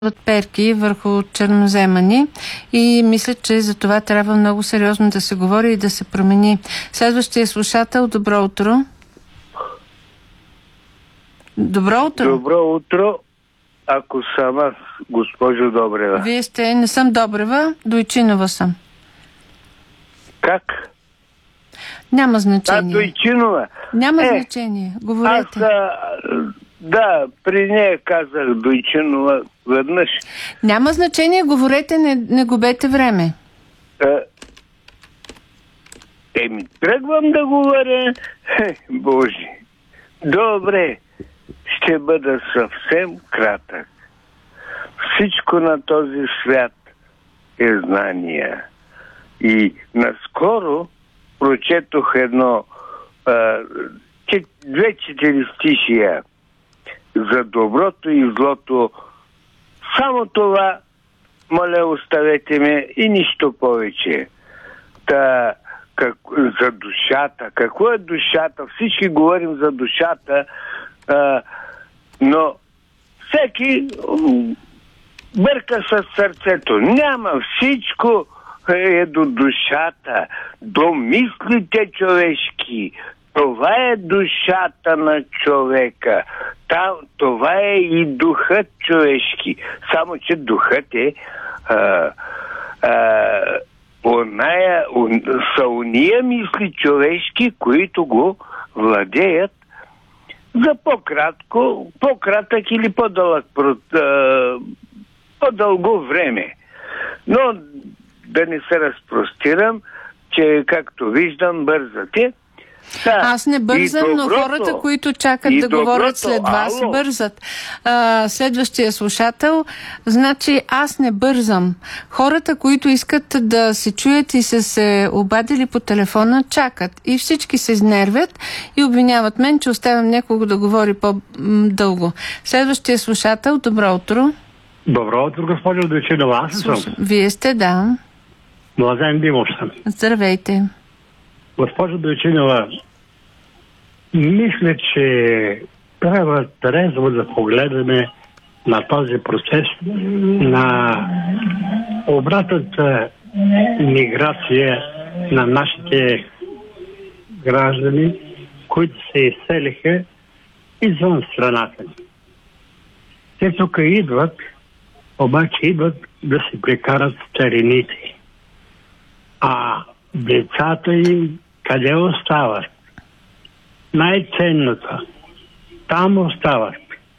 перки върху черноземани и мисля, че за това трябва много сериозно да се говори и да се промени. Следващия слушател, добро утро. Добро утро. Добро утро, ако съм аз, госпожо Добрева. Вие сте, не съм Добрева, Дойчинова съм. Как? Няма значение. Дойчинова. Няма значение, говорете. Да, при нея казах Дойчинова веднъж. Няма значение, говорете, не губете време. Тръгвам да говоря. Боже. Добре, ще бъда съвсем кратък. Всичко на този свят е знание. И наскоро прочетох две четиристишия за доброто и злото. Само това, моля, оставете ме и нищо повече. За душата. Какво е душата? Всички говорим за душата, но всеки бърка с сърцето. Няма, всичко е до душата, до мислите човешки. Това е душата на човека. Това е и духът човешки. Само, че духът е са уния мисли човешки, които го владеят за по-кратък или по-дълго време. Но да не се разпростирам, че както виждам, бързате. Аз не бързам, но хората, които чакат да говорят след вас, бързат. Следващия слушател, значи аз не бързам. Хората, които искат да се чуят и са се обадили по телефона, чакат. И всички се изнервят и обвиняват мен, че оставям някого да говори по-дълго. Следващия слушател, добро утро. Добро утро, госпожо Дойчинова. Аз съм. Вие сте, да. Младен Димов съм. Здравейте. Госпожо Дойчинова, мисля, че трябва трезво да погледаме на този процес на обратната миграция на нашите граждани, които се изселиха извън страната. Те тук идват, обаче идват да се прекарат старините. А децата им къде остават? Най-ценното. Там остават.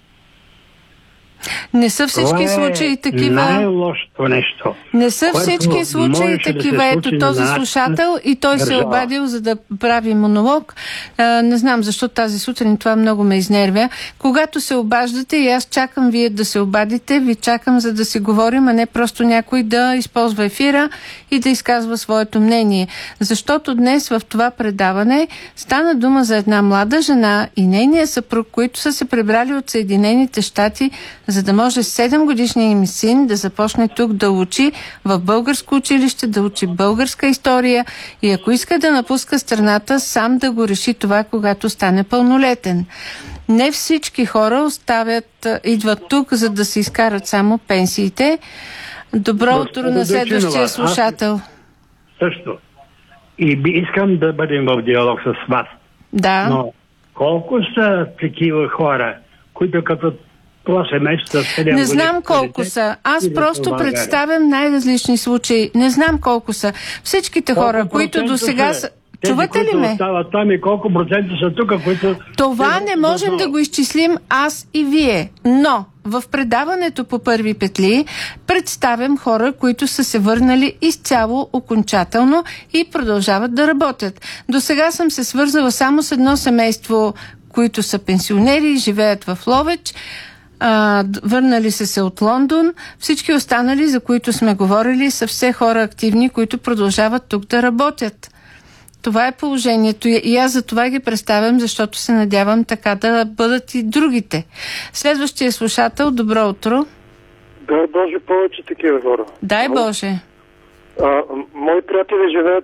Не са всички случаи такива. Най-лошото нещо. Не са всички случаи такива. Ето този слушател и той се е обадил, за да прави монолог. Не знам защо тази сутрин това много ме изнервя. Когато се обаждате и аз чакам вие да се обадите, ви чакам за да си говорим, а не просто някой да използва ефира и да изказва своето мнение. Защото днес в това предаване стана дума за една млада жена и нейния съпруг, които са се прибрали от Съединените щати, за да може 7-годишният им син да започне тук да учи в българско училище, да учи българска история и ако иска да напуска страната, сам да го реши това, когато стане пълнолетен. Не всички хора идват тук, за да се изкарат само пенсиите. Добро утро на следващия слушател. Също. И искам да бъдем в диалог с вас. Да. Но колко са такива хора, които като не знам колко са. Аз просто представям най-различни случаи. Не знам колко са. Всичките хора, които до сега са... Чувате ли ме? Там и колко процента са тук, които... Това не можем да го изчислим аз и вие. Но в предаването по първи петли представям хора, които са се върнали изцяло окончателно и продължават да работят. До сега съм се свързала само с едно семейство, които са пенсионери и живеят в Ловеч. Върнали се от Лондон. Всички останали, за които сме говорили, са все хора активни, които продължават тук да работят. Това е положението и аз за това ги представям, защото се надявам така да бъдат и другите. Следващия слушател, добро утро. Дай Боже повече такива хора. Дай Боже. Мои приятели живеят